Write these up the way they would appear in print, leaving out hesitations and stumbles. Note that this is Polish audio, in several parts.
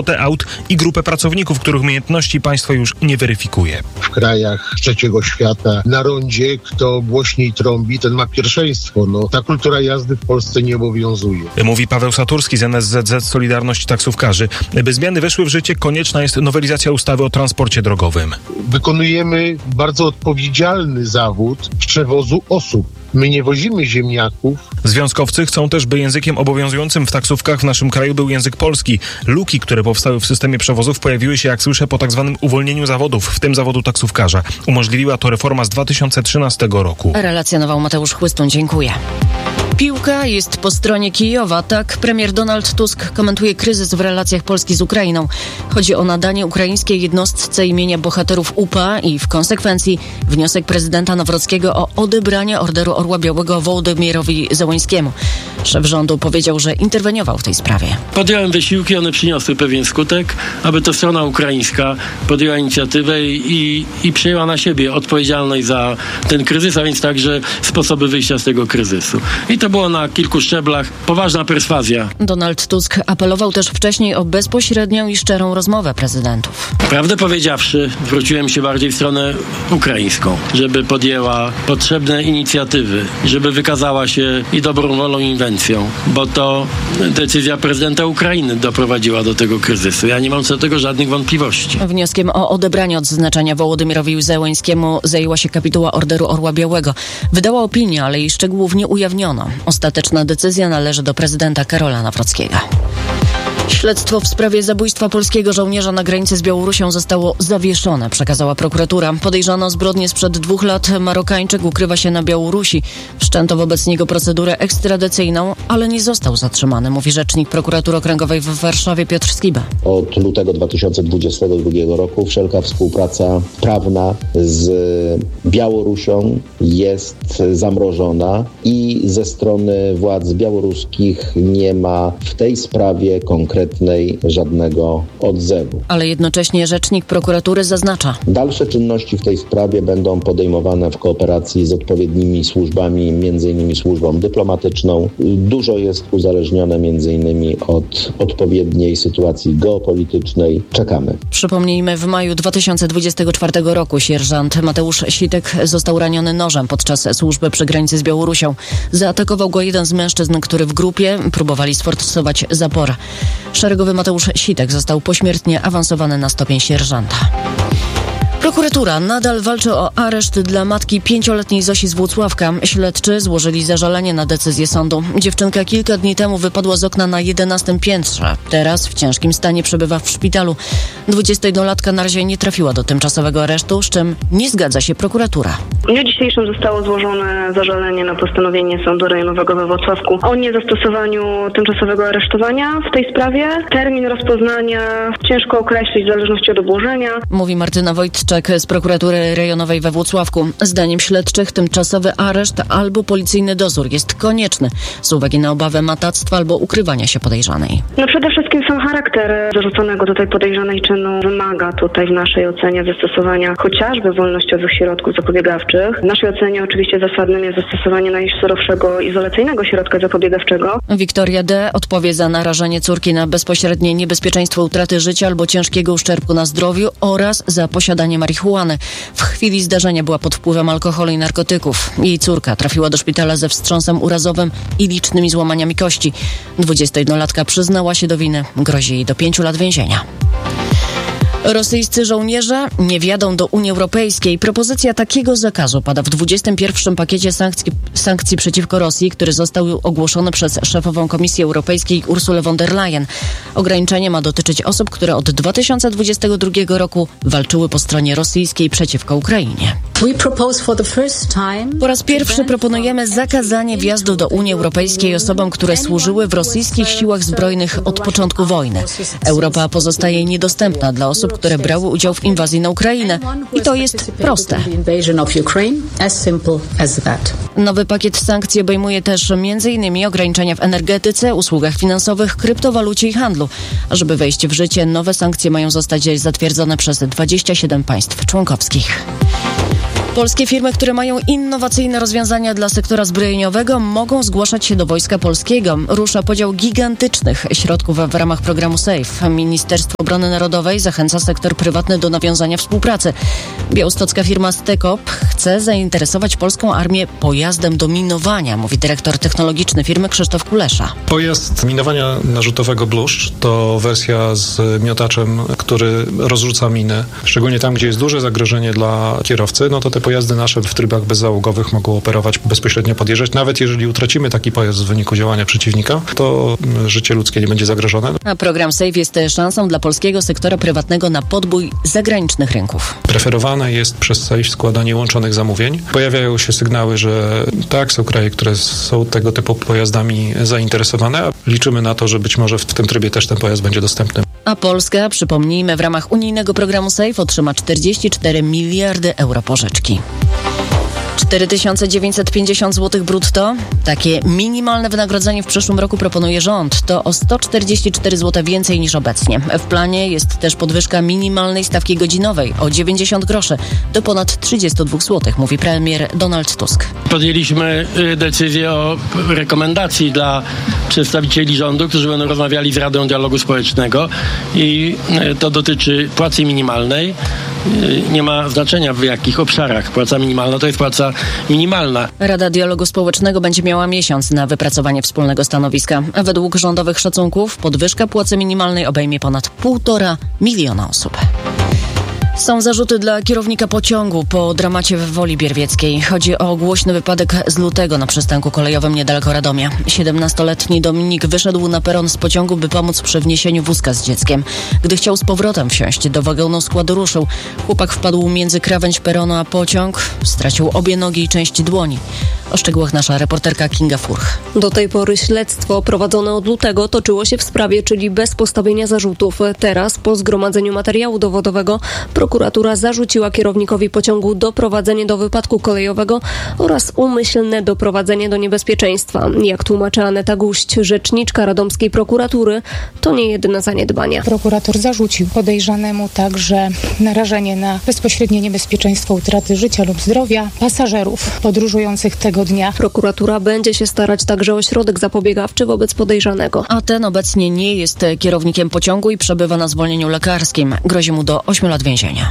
flotę aut i grupę pracowników, których umiejętności państwo już nie weryfikuje. W krajach trzeciego świata na rondzie kto głośniej trąbi, ten ma pierwszeństwo. Ta kultura jazdy w Polsce nie obowiązuje. Mówi Paweł Saturski z NSZZ Solidarność Taksówkarzy. By zmiany weszły w życie, konieczna jest nowelizacja ustawy o transporcie drogowym. Wykonujemy bardzo odpowiedzialny zawód przewozu osób. My nie wozimy ziemniaków. Związkowcy chcą też, by językiem obowiązującym w taksówkach w naszym kraju był język polski. Luki, które powstały w systemie przewozów, pojawiły się, jak słyszę, po tak zwanym uwolnieniu zawodów, w tym zawodu taksówkarza. Umożliwiła to reforma z 2013 roku. Relacjonował Mateusz Chłystun. Dziękuję. Piłka jest po stronie Kijowa. Tak premier Donald Tusk komentuje kryzys w relacjach Polski z Ukrainą. Chodzi o nadanie ukraińskiej jednostce imienia bohaterów UPA i w konsekwencji wniosek prezydenta Nawrockiego o odebranie Orderu Orła Białego Wołodymyrowi Zełenskiemu. Szef rządu powiedział, że interweniował w tej sprawie. Podjąłem wysiłki, one przyniosły pewien skutek, aby to strona ukraińska podjęła inicjatywę i przyjęła na siebie odpowiedzialność za ten kryzys, a więc także sposoby wyjścia z tego kryzysu. I to było na kilku szczeblach poważna perswazja. Donald Tusk apelował też wcześniej o bezpośrednią i szczerą rozmowę prezydentów. Prawdę powiedziawszy, zwróciłem się bardziej w stronę ukraińską, żeby podjęła potrzebne inicjatywy, żeby wykazała się i dobrą wolą, i inwencją, bo to decyzja prezydenta Ukrainy doprowadziła do tego kryzysu. Ja nie mam co do tego żadnych wątpliwości. Wnioskiem o odebranie odznaczenia Wołodymyrowi Zełenskiemu zajęła się kapituła Orderu Orła Białego. Wydała opinię, ale jej szczegółów nie ujawniono. Ostateczna decyzja należy do prezydenta Karola Nawrockiego. Śledztwo w sprawie zabójstwa polskiego żołnierza na granicy z Białorusią zostało zawieszone, przekazała prokuratura. Podejrzany o zbrodnię sprzed 2 lat Marokańczyk ukrywa się na Białorusi. Wszczęto wobec niego procedurę ekstradycyjną, ale nie został zatrzymany, mówi rzecznik prokuratury okręgowej w Warszawie Piotr Skiba. Od lutego 2022 roku wszelka współpraca prawna z Białorusią jest zamrożona i ze strony władz białoruskich nie ma w tej sprawie konkretnej żadnego odzewu. Ale jednocześnie rzecznik prokuratury zaznacza: dalsze czynności w tej sprawie będą podejmowane w kooperacji z odpowiednimi służbami, m.in. służbą dyplomatyczną. Dużo jest uzależnione m.in. od odpowiedniej sytuacji geopolitycznej. Czekamy. Przypomnijmy, w maju 2024 roku sierżant Mateusz Sitek został raniony nożem podczas służby przy granicy z Białorusią. Zaatakował go jeden z mężczyzn, który w grupie próbowali sforsować zapor. Szeregowy Mateusz Sitek został pośmiertnie awansowany na stopień sierżanta. Prokuratura nadal walczy o areszt dla matki 5-letniej Zosi z Włocławka. Śledczy złożyli zażalenie na decyzję sądu. Dziewczynka kilka dni temu wypadła z okna na 11. piętrze. Teraz w ciężkim stanie przebywa w szpitalu. 21-latka na razie nie trafiła do tymczasowego aresztu, z czym nie zgadza się prokuratura. W dniu dzisiejszym zostało złożone zażalenie na postanowienie Sądu Rejonowego we Włocławku o niezastosowaniu tymczasowego aresztowania w tej sprawie. Termin rozpoznania ciężko określić w zależności od obłożenia. Mówi Martyna Wojtczak z prokuratury rejonowej we Włocławku. Zdaniem śledczych tymczasowy areszt albo policyjny dozór jest konieczny z uwagi na obawę matactwa albo ukrywania się podejrzanej. Przede wszystkim sam charakter zarzuconego tutaj podejrzanej czynu wymaga tutaj w naszej ocenie zastosowania chociażby wolnościowych środków zapobiegawczych. W naszej ocenie oczywiście zasadnym jest zastosowanie najsurowszego izolacyjnego środka zapobiegawczego. Wiktoria D. odpowie za narażenie córki na bezpośrednie niebezpieczeństwo utraty życia albo ciężkiego uszczerbku na zdrowiu oraz za posiadanie marihuany. W chwili zdarzenia była pod wpływem alkoholu i narkotyków. Jej córka trafiła do szpitala ze wstrząsem urazowym i licznymi złamaniami kości. 21-latka przyznała się do winy. Grozi jej do 5 lat więzienia. Rosyjscy żołnierze nie wjadą do Unii Europejskiej. Propozycja takiego zakazu pada w 21. pakiecie sankcji przeciwko Rosji, który został ogłoszony przez szefową Komisji Europejskiej Ursulę von der Leyen. Ograniczenie ma dotyczyć osób, które od 2022 roku walczyły po stronie rosyjskiej przeciwko Ukrainie. Po raz pierwszy proponujemy zakazanie wjazdu do Unii Europejskiej osobom, które służyły w rosyjskich siłach zbrojnych od początku wojny. Europa pozostaje niedostępna dla osób, które brały udział w inwazji na Ukrainę. I to jest proste. Nowy pakiet sankcji obejmuje też m.in. ograniczenia w energetyce, usługach finansowych, kryptowalucie i handlu. Żeby wejść w życie, nowe sankcje mają zostać zatwierdzone przez 27 państw członkowskich. Polskie firmy, które mają innowacyjne rozwiązania dla sektora zbrojeniowego, mogą zgłaszać się do Wojska Polskiego. Rusza podział gigantycznych środków w ramach programu SAFE. Ministerstwo Obrony Narodowej zachęca sektor prywatny do nawiązania współpracy. Białostocka firma Stekop chce zainteresować polską armię pojazdem do minowania, mówi dyrektor technologiczny firmy Krzysztof Kulesza. Pojazd minowania narzutowego Bluszcz to wersja z miotaczem, który rozrzuca miny. Szczególnie tam, gdzie jest duże zagrożenie dla kierowcy, no to te pojazdy nasze w trybach bezzałogowych mogą operować, bezpośrednio podjeżdżać. Nawet jeżeli utracimy taki pojazd w wyniku działania przeciwnika, to życie ludzkie nie będzie zagrożone. A program SAFE jest szansą dla polskiego sektora prywatnego na podbój zagranicznych rynków. Preferowane jest przez SAFE składanie łączonych zamówień. Pojawiają się sygnały, że tak, są kraje, które są tego typu pojazdami zainteresowane, a liczymy na to, że być może w tym trybie też ten pojazd będzie dostępny. A Polska, przypomnijmy, w ramach unijnego programu SAFE otrzyma 44 miliardy euro pożyczki. 4950 zł brutto. Takie minimalne wynagrodzenie w przyszłym roku proponuje rząd. To o 144 zł więcej niż obecnie. W planie jest też podwyżka minimalnej stawki godzinowej o 90 groszy do ponad 32 zł, mówi premier Donald Tusk. Podjęliśmy decyzję o rekomendacji dla przedstawicieli rządu, którzy będą rozmawiali z Radą Dialogu Społecznego i to dotyczy płacy minimalnej. Nie ma znaczenia w jakich obszarach. Płaca minimalna to jest płaca minimalna. Rada Dialogu Społecznego będzie miała miesiąc na wypracowanie wspólnego stanowiska. Według rządowych szacunków podwyżka płacy minimalnej obejmie ponad 1,5 miliona osób. Są zarzuty dla kierownika pociągu po dramacie w Woli Bierwieckiej. Chodzi o głośny wypadek z lutego na przystanku kolejowym niedaleko Radomia. 17-letni Dominik wyszedł na peron z pociągu, by pomóc przy wniesieniu wózka z dzieckiem. Gdy chciał z powrotem wsiąść do wagonu składu, ruszył. Chłopak wpadł między krawędź peronu a pociąg. Stracił obie nogi i część dłoni. O szczegółach nasza reporterka Kinga Furch. Do tej pory śledztwo prowadzone od lutego toczyło się w sprawie, czyli bez postawienia zarzutów. Teraz, po zgromadzeniu materiału dowodowego, prokuratura zarzuciła kierownikowi pociągu doprowadzenie do wypadku kolejowego oraz umyślne doprowadzenie do niebezpieczeństwa. Jak tłumaczy Aneta Guść, rzeczniczka radomskiej prokuratury, to nie jedyne zaniedbania. Prokurator zarzucił podejrzanemu także narażenie na bezpośrednie niebezpieczeństwo utraty życia lub zdrowia pasażerów podróżujących tego dnia. Prokuratura będzie się starać także o środek zapobiegawczy wobec podejrzanego. A ten obecnie nie jest kierownikiem pociągu i przebywa na zwolnieniu lekarskim. Grozi mu do 8 lat więzienia.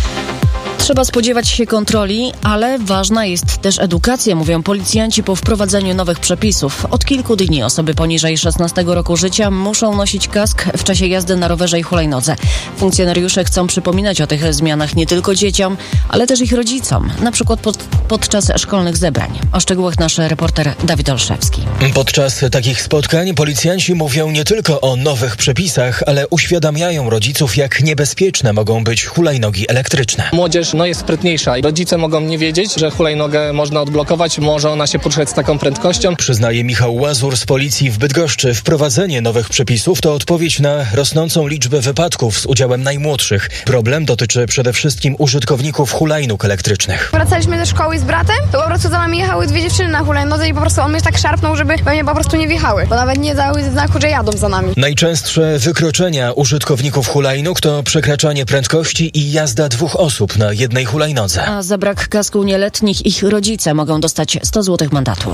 Trzeba spodziewać się kontroli, ale ważna jest też edukacja, mówią policjanci po wprowadzeniu nowych przepisów. Od kilku dni osoby poniżej 16 roku życia muszą nosić kask w czasie jazdy na rowerze i hulajnodze. Funkcjonariusze chcą przypominać o tych zmianach nie tylko dzieciom, ale też ich rodzicom, na przykład podczas szkolnych zebrań. O szczegółach nasz reporter Dawid Olszewski. Podczas takich spotkań policjanci mówią nie tylko o nowych przepisach, ale uświadamiają rodziców, jak niebezpieczne mogą być hulajnogi elektryczne. Młodzież jest sprytniejsza. Rodzice mogą nie wiedzieć, że hulajnogę można odblokować, może ona się poruszać z taką prędkością. Przyznaje Michał Łazur z policji w Bydgoszczy. Wprowadzenie nowych przepisów to odpowiedź na rosnącą liczbę wypadków z udziałem najmłodszych. Problem dotyczy przede wszystkim użytkowników hulajnóg elektrycznych. Wracaliśmy ze szkoły z bratem, to po prostu za nami jechały dwie dziewczyny na hulajnodze i po prostu on mnie tak szarpnął, żeby we mnie po prostu nie wjechały, bo nawet nie dały znaku, że jadą za nami. Najczęstsze wykroczenia użytkowników hulajnóg to przekraczanie prędkości i jazda dwóch osób na jednej hulajnodze. A za brak kasku nieletnich ich rodzice mogą dostać 100 zł mandatu.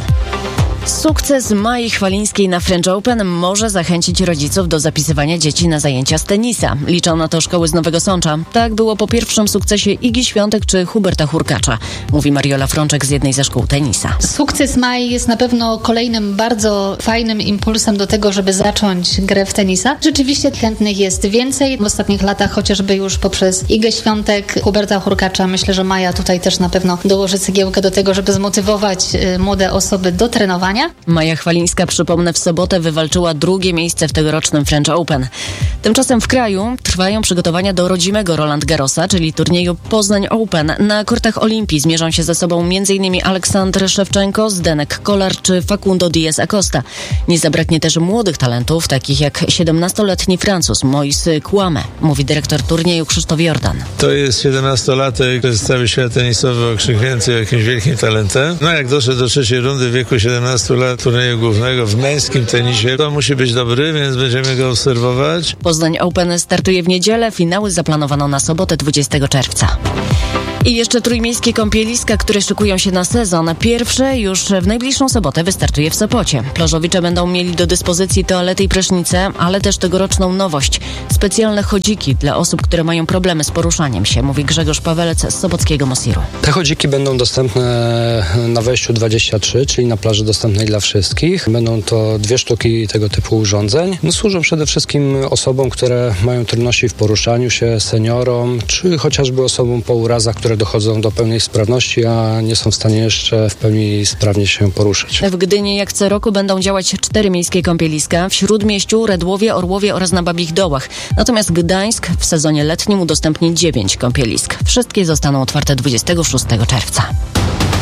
Sukces Mai Chwalińskiej na French Open może zachęcić rodziców do zapisywania dzieci na zajęcia z tenisa. Liczą na to szkoły z Nowego Sącza. Tak było po pierwszym sukcesie Igi Świątek czy Huberta Hurkacza, mówi Mariola Frączek z jednej ze szkół tenisa. Sukces Mai jest na pewno kolejnym bardzo fajnym impulsem do tego, żeby zacząć grę w tenisa. Rzeczywiście chętnych jest więcej. W ostatnich latach chociażby już poprzez Igę Świątek, Huberta Hurkacza, myślę, że Maja tutaj też na pewno dołoży cegiełkę do tego, żeby zmotywować młode osoby do trenowania. Maja Chwalińska, przypomnę, w sobotę wywalczyła drugie miejsce w tegorocznym French Open. Tymczasem w kraju trwają przygotowania do rodzimego Roland Garrosa, czyli turnieju Poznań Open. Na kortach Olimpii zmierzą się ze sobą m.in. Aleksandr Szewczenko, Zdenek Kolar czy Facundo Diaz Acosta. Nie zabraknie też młodych talentów, takich jak 17-letni Francuz Moïse Kouame, mówi dyrektor turnieju Krzysztof Jordan. To jest 17-latek, to jest cały świat tenisowy okrzyknięty jakimś wielkim talentem. No jak doszedł do trzeciej rundy w wieku 17 lat turnieju głównego w męskim tenisie, to musi być dobry, więc będziemy go obserwować. Poznań Open startuje w niedzielę, finały zaplanowano na sobotę 20 czerwca. I jeszcze trójmiejskie kąpieliska, które szykują się na sezon. Pierwsze już w najbliższą sobotę wystartuje w Sopocie. Plażowicze będą mieli do dyspozycji toalety i prysznice, ale też tegoroczną nowość. Specjalne chodziki dla osób, które mają problemy z poruszaniem się, mówi Grzegorz Pawelec z Sobockiego Mosiru. Te chodziki będą dostępne na wejściu 23, czyli na plaży dostępnej dla wszystkich. Będą to 2 sztuki tego typu urządzeń. Służą przede wszystkim osobom, które mają trudności w poruszaniu się, seniorom, czy chociażby osobom po urazach, które dochodzą do pełnej sprawności, a nie są w stanie jeszcze w pełni sprawnie się poruszać. W Gdyni jak co roku będą działać 4 miejskie kąpieliska w Śródmieściu, Redłowie, Orłowie oraz na Babich Dołach. Natomiast Gdańsk w sezonie letnim udostępni 9 kąpielisk. Wszystkie zostaną otwarte 26 czerwca.